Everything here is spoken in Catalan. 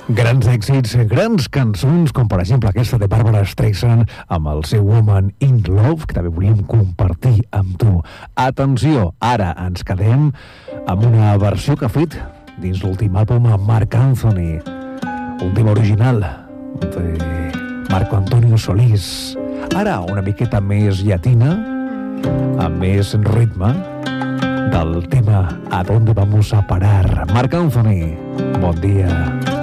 Grans èxits, grans cançons, com per exemple aquesta de Barbara Streisand amb el seu Woman in Love, que també volíem compartir amb tu. Atenció, ara ens quedem amb una versió que ha fet dins l'últim àlbum a Marc Anthony, un tema original de Marco Antonio Solís. Ara una miqueta més llatina, amb més ritme, del tema A dónde vamos a parar. Marc Anthony, bon dia.